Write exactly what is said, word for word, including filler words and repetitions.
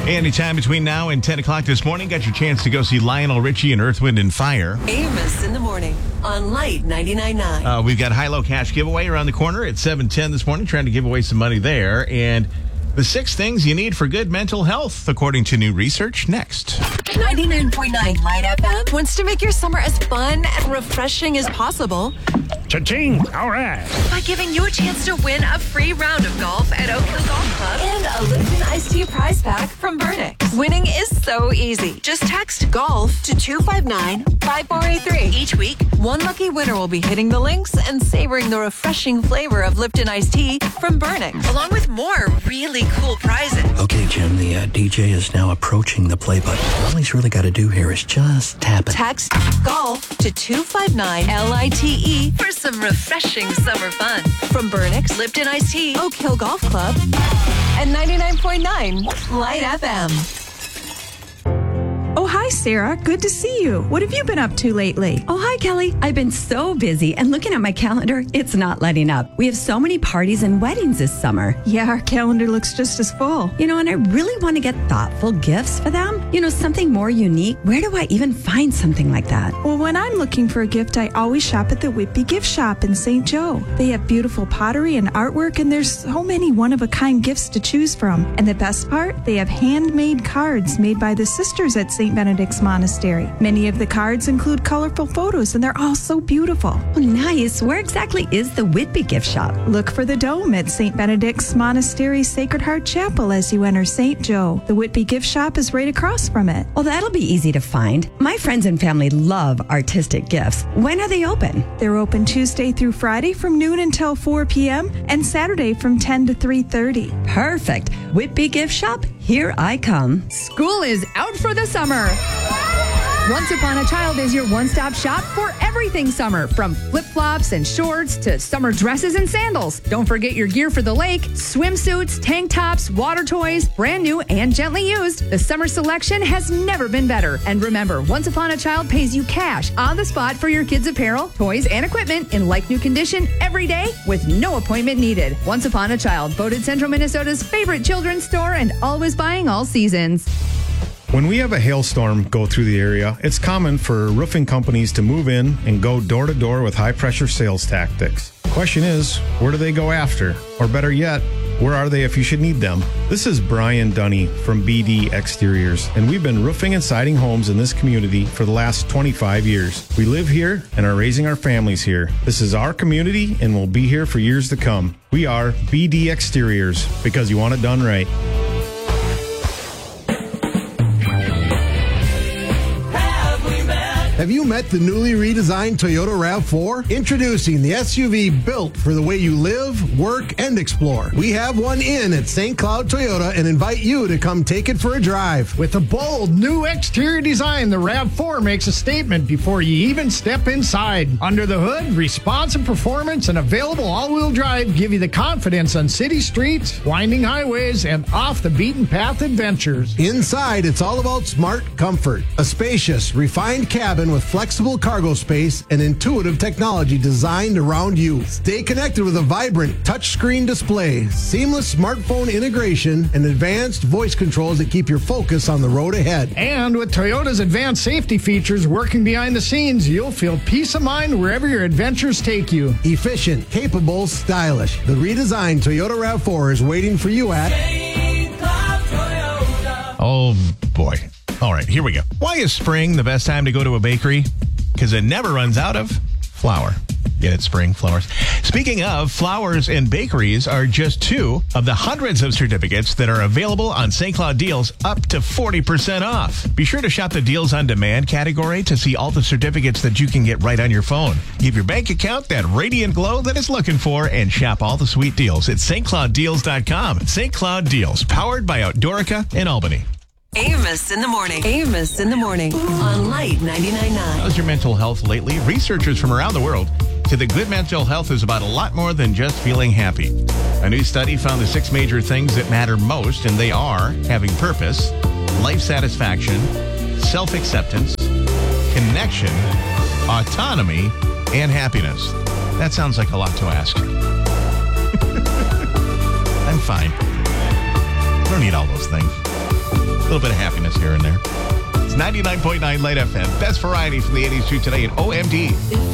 Anytime between now and ten o'clock this morning, got your chance to go see Lionel Richie and Earth, Wind and Fire. Amos in the morning on Light ninety-nine point nine. Uh, we've got high-low cash giveaway around the corner at seven ten this morning, trying to give away some money there. And the six things you need for good mental health, according to new research, next. ninety-nine point nine Light F M wants to make your summer as fun and refreshing as possible. Cha-ching! All right. By giving you a chance to win a free round of golf at Oak Hill Golf Club and a Lipton Iced Tea prize pack from Burnix. Winning is so easy. Just text GOLF to two five nine five four eight three. Each week, one lucky winner will be hitting the links and savoring the refreshing flavor of Lipton Iced Tea from Burnix, along with more really cool prizes. Okay, Jim, the uh, D J is now approaching the play button. All he's really got to do here is just tap it. Text GOLF to two five nine L I T E for some refreshing summer fun. From Burnix, Lipton Iced Tea, Oak Hill Golf Club, and ninety-nine point nine Light F M. Oh, hi, Sarah. Good to see you. What have you been up to lately? Oh, hi, Kelly. I've been so busy, and looking at my calendar, it's not letting up. We have so many parties and weddings this summer. Yeah, our calendar looks just as full. You know, and I really want to get thoughtful gifts for them. You know, something more unique. Where do I even find something like that? Well, when I'm looking for a gift, I always shop at the Whitby Gift Shop in Saint Joe. They have beautiful pottery and artwork, and there's so many one-of-a-kind gifts to choose from. And the best part, they have handmade cards made by the sisters at Saint Benedict's Monastery. Many of the cards include colorful photos, and they're all so beautiful. Oh, nice. Where exactly is the Whitby Gift Shop? Look for the dome at Saint Benedict's Monastery Sacred Heart Chapel as you enter Saint Joe. The Whitby Gift Shop is right across from it. Well, that'll be easy to find. My friends and family love artistic gifts. When are they open? They're open Tuesday through Friday from noon until four p.m. and Saturday from ten to three thirty. Perfect. Whitby Gift Shop, here I come. School is out for the summer. Once Upon a Child is your one-stop shop for everything summer, from flip-flops and shorts to summer dresses and sandals. Don't forget your gear for the lake, swimsuits, tank tops, water toys, brand new and gently used. The summer selection has never been better. And remember, Once Upon a Child pays you cash on the spot for your kids' apparel, toys, and equipment in like-new condition every day with no appointment needed. Once Upon a Child, voted Central Minnesota's favorite children's store and always buying all seasons. When we have a hailstorm go through the area, it's common for roofing companies to move in and go door to door with high pressure sales tactics. Question is, where do they go after? Or better yet, where are they if you should need them? This is Brian Dunny from B D Exteriors, and we've been roofing and siding homes in this community for the last twenty-five years. We live here and are raising our families here. This is our community and will be here for years to come. We are B D Exteriors, because you want it done right. Have you met the newly redesigned Toyota RAV four? Introducing the S U V built for the way you live, work, and explore. We have one in at Saint Cloud Toyota and invite you to come take it for a drive. With a bold new exterior design, the RAV four makes a statement before you even step inside. Under the hood, responsive performance and available all-wheel drive give you the confidence on city streets, winding highways, and off-the-beaten-path adventures. Inside, it's all about smart comfort. A spacious, refined cabin with flexible cargo space and intuitive technology designed around you. Stay connected with a vibrant touchscreen display, seamless smartphone integration, and advanced voice controls that keep your focus on the road ahead. And with Toyota's advanced safety features working behind the scenes, you'll feel peace of mind wherever your adventures take you. Efficient, capable, stylish. The redesigned Toyota RAV four is waiting for you at Oh, boy. All right, here we go. Why is spring the best time to go to a bakery? Because it never runs out of flour. Get it, spring flowers. Speaking of, flowers and bakeries are just two of the hundreds of certificates that are available on Saint Cloud Deals, up to forty percent off. Be sure to shop the Deals on Demand category to see all the certificates that you can get right on your phone. Give your bank account that radiant glow that it's looking for and shop all the sweet deals at S T Cloud Deals dot com. Saint Cloud Deals, powered by Outdoorica in Albany. Amos in the morning. Amos in the morning on Light ninety-nine point nine. How's your mental health lately? Researchers from around the world say that good mental health is about a lot more than just feeling happy. A new study found the six major things that matter most, and they are having purpose, life satisfaction, self-acceptance, connection, autonomy, and happiness. That sounds like a lot to ask. I'm fine. I don't need all those things. little bit of happiness here and there. It's ninety-nine point nine Light F M. Best variety from the eighties through today at O M D.